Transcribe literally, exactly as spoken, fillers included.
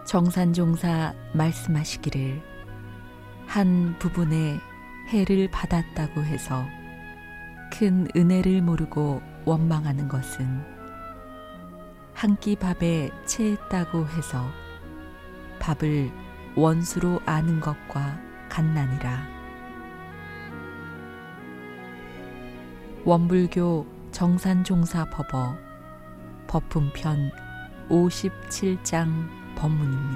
정산종사 말씀하시기를 한 부분에 해를 받았다고 해서 큰 은혜를 모르고 원망하는 것은 한 끼 밥에 체했다고 해서 밥을 원수로 아는 것과 같나니라. 원불교 정산종사법어 법품편 오십칠 장 법문입니다.